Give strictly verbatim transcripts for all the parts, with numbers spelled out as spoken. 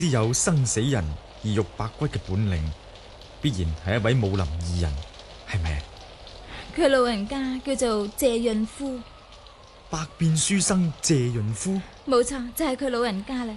有生死人異域百骨嘅本領，必然係一位武林義人，係咪？ 佢老人家叫做謝潤夫， 百變書生謝潤夫， 冇錯，就係佢老人家啦。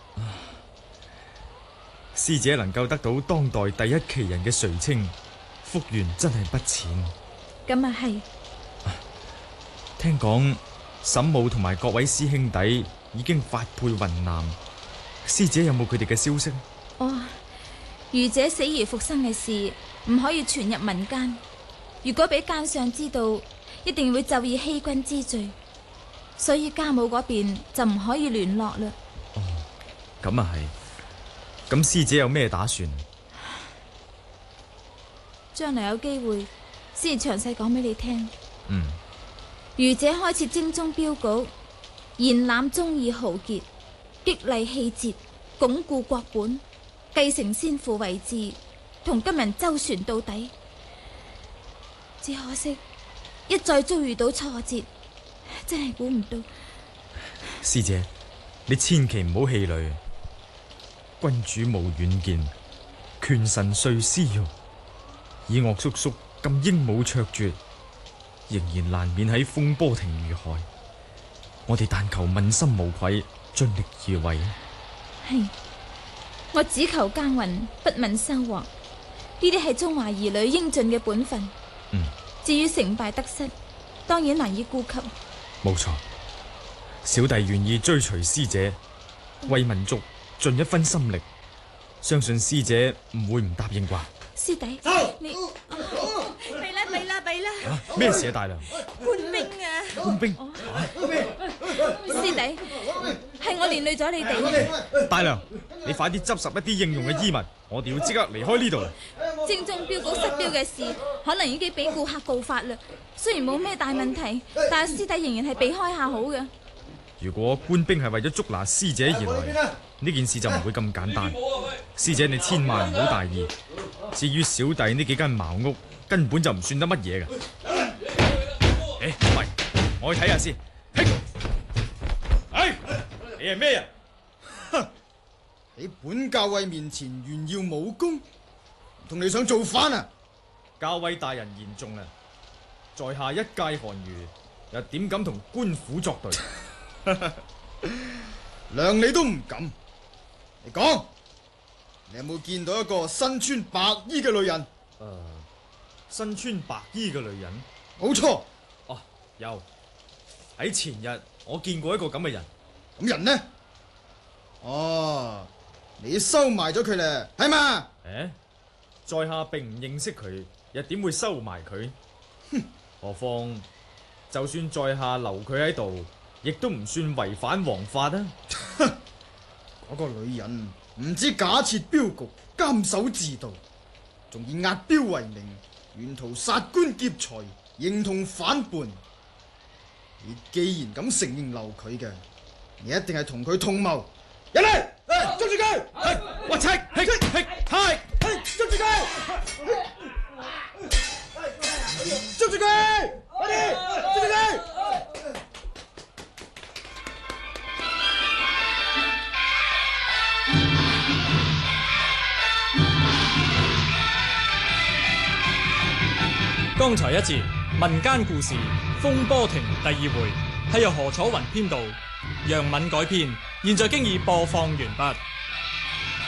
師姐能夠得到當代第一奇人嘅垂青，福緣真係不淺。 咁啊係。 聽講沈母同埋各位師兄弟已經發配雲南，師姐有冇佢哋嘅消息？ 哦，愚者死而復生嘅事唔可以傳入民間，如果俾奸相知道，一定會就以欺君之罪，所以家母嗰邊就唔可以聯絡啦。 哦，咁啊係。咁師姐有咩打算？ 將來有機會先詳細講俾你聽。 嗯。 愚者開設精忠標稿，延攬忠義豪傑，激勵氣節，鞏固國本，繼承先父遺志，同金人周旋到底。只可惜一再遭遇到挫折，真係估唔到。 師姐，你千祈唔好氣餒。君主無遠見，權臣遂思欲。以岳叔叔咁英武卓絕，仍然難免喺風波亭遇害。我哋但求問心無愧，盡力而為。 係，我只求耕耘，不問收穫。呢啲係中華兒女應盡嘅本分。 嗯。 至於成敗得失，當然難以顧及。 冇錯，小弟願意追隨師姐，為民族盡一分心力。相信師姐唔會唔答應啩？ 師弟，你弊啦弊啦弊啦！ 咩事啊，大娘？ 官兵啊！ 官兵！ 師弟，係我連累咗你哋。 大娘，你快啲執拾一啲應用嘅衣物，我哋要即刻離開呢度。 精忠標稿失標嘅事，可能已經俾顧客告發啦。雖然冇咩大問題，但係師弟仍然係避開下好嘅。 如果官兵係為咗捉拿師姐而來，呢件事就唔會咁簡單。師姐你千萬唔好大意。至於小弟呢幾間茅屋，根本就唔算得乜嘢㗎。誒，喂，我去睇下先。嘿，哎，你係咩人？ 哼！喺本校尉面前炫耀武功，同你想造反啊？ 校尉大人言重啊！在下一介寒儒，又點敢同官府作對？ 量你都唔敢。你講，你有冇見到一個身穿白衣嘅女人？誒、 呃，身穿白衣嘅女人？ 冇錯。 哦，有。喺前日我見過一個咁嘅人。 咁人呢？哦，你收埋咗佢咧，係嘛？ 誒，在下並唔認識佢，又點會收埋佢？哼，何況就算在下留佢喺度，亦都唔算違反王法啊！ 嗰個女人唔知假設鏢局，監守自盜，仲以押鏢為名，沿途殺官劫財，認同反叛。你既然咁承認留佢嘅，你一定係同佢同謀。入嚟，捉住佢！係，我切，係，係，係，捉住佢！捉住佢！快啲，捉住佢！ 剛才一節民間故事《風波亭》第二回係由何楚雲編導，楊敏改編，現在經已播放完畢。